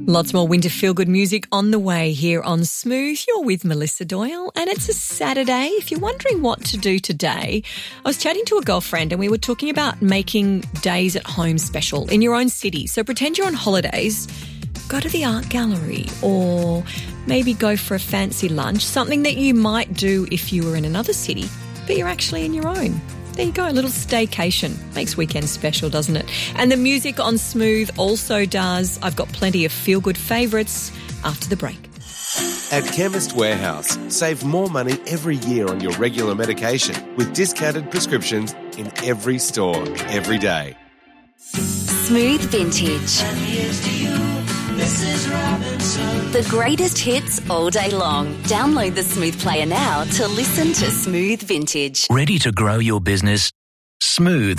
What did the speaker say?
Lots more winter feel-good music on the way here on Smooth. You're with Melissa Doyle and it's a Saturday. If you're wondering what to do today, I was chatting to a girlfriend and we were talking about making days at home special in your own city. So pretend you're on holidays, go to the art gallery or maybe go for a fancy lunch, something that you might do if you were in another city, but you're actually in your own. There you go, a little staycation. Makes weekends special, doesn't it? And the music on Smooth also does. I've got plenty of feel-good favourites after the break. At Chemist Warehouse, save more money every year on your regular medication with discounted prescriptions in every store, every day. Smooth Vintage. The greatest hits all day long. Download the Smooth player now to listen to Smooth Vintage. Ready to grow your business? Smooth